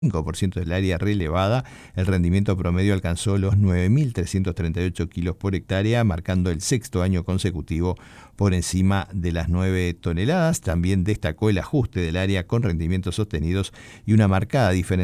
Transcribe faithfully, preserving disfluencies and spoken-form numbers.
cinco por ciento del área relevada, el rendimiento promedio alcanzó los nueve mil trescientos treinta y ocho kilos por hectárea, marcando el sexto año consecutivo por encima de las nueve toneladas. También destacó el ajuste del área con rendimientos sostenidos y una marcada diferencia